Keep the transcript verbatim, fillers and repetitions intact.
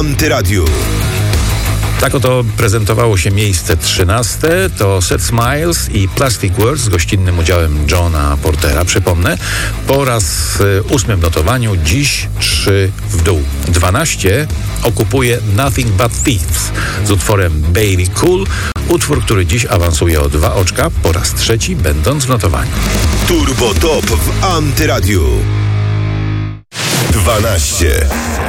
Antyradiu. Tak oto prezentowało się miejsce trzynaste. To Set Smiles i Plastic Words z gościnnym udziałem Johna Portera. Przypomnę, po raz ósmym w notowaniu, dziś trzy w dół. dwanaście okupuje Nothing But Thieves z utworem Baby Cool. Utwór, który dziś awansuje o dwa oczka, po raz trzeci będąc w notowaniu. Turbo Top w Antyradiu. dwanaście.